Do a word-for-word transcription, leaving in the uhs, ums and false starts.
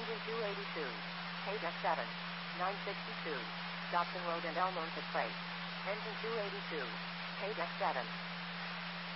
Engine two eighty-two. K D E C seven. nine sixty-two. Dobson Road and Elmont at Freight. Engine two eighty-two. K D E C seven.